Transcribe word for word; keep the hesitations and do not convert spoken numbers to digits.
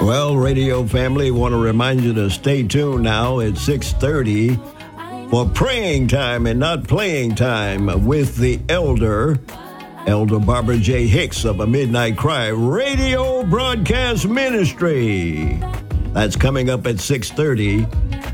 Well, radio family, want to remind you to stay tuned now at six thirty for praying time and not playing time with the elder, Elder Barbara J. Hicks of A Midnight Cry Radio Broadcast Ministry. That's coming up at six thirty